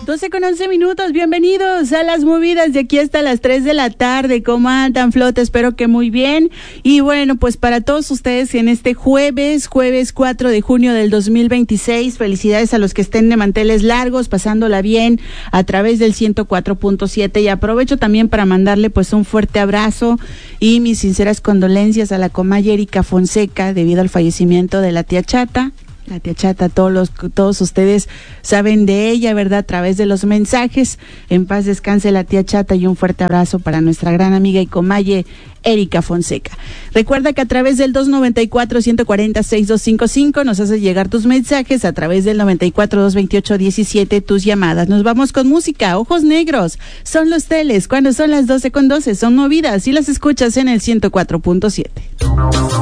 12:11, bienvenidos a las movidas de aquí hasta las 3 de la tarde. ¿Cómo andan, flota? Espero que muy bien. Y bueno, pues para todos ustedes en este jueves 4 de junio del 2026, felicidades a los que estén de manteles largos, pasándola bien a través del 104.7, y aprovecho también para mandarle pues un fuerte abrazo y mis sinceras condolencias a la comadre Erika Fonseca debido al fallecimiento de la tía Chata. La tía Chata, todos ustedes saben de ella, ¿verdad? A través de los mensajes. En paz descanse la tía Chata, y un fuerte abrazo para nuestra gran amiga y comadre Erika Fonseca. Recuerda que a través del 294-140-6255 nos haces llegar tus mensajes, a través del 94-228-17 tus llamadas. Nos vamos con música. Ojos Negros, Son Los Teles, cuando son las 12:12, son movidas y las escuchas en el 104.7.